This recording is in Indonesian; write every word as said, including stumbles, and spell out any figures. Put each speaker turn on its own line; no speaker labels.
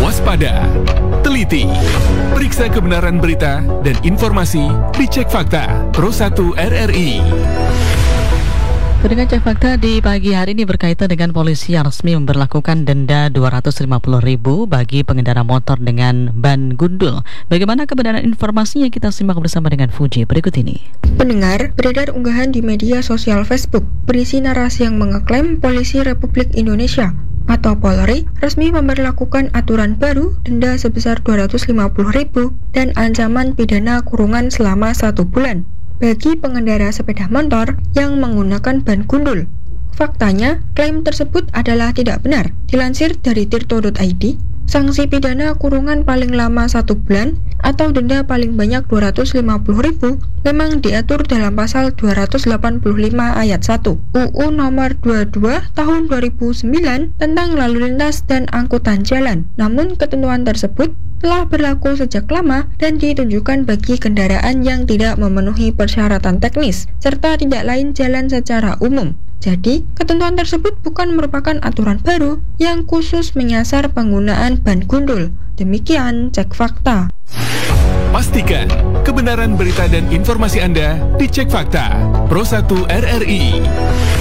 Waspada, teliti, periksa kebenaran berita dan informasi di Cek Fakta Pro satu R R I.
Pendengar Cek Fakta di pagi hari ini berkaitan dengan polisi yang resmi memberlakukan denda dua ratus lima puluh ribu bagi pengendara motor dengan ban gundul. Bagaimana kebenaran informasinya, kita simak bersama dengan Fuji berikut ini.
Pendengar, beredar unggahan di media sosial Facebook berisi narasi yang mengeklaim Polisi Republik Indonesia atau Polri resmi memberlakukan aturan baru denda sebesar dua ratus lima puluh ribu dan ancaman pidana kurungan selama satu bulan bagi pengendara sepeda motor yang menggunakan ban gundul. Faktanya, klaim tersebut adalah tidak benar. Dilansir dari tirto titik i d, sanksi pidana kurungan paling lama satu bulan atau denda paling banyak dua ratus lima puluh ribu memang diatur dalam pasal dua ratus delapan puluh lima ayat satu U U nomor dua puluh dua tahun dua ribu sembilan tentang lalu lintas dan angkutan jalan. Namun ketentuan tersebut telah berlaku sejak lama dan ditunjukkan bagi kendaraan yang tidak memenuhi persyaratan teknis serta tidak lain jalan secara umum. Jadi, ketentuan tersebut bukan merupakan aturan baru yang khusus menyasar penggunaan ban gundul. Demikian Cek Fakta.
Pastikan kebenaran berita dan informasi Anda di Cek Fakta Pro satu R R I.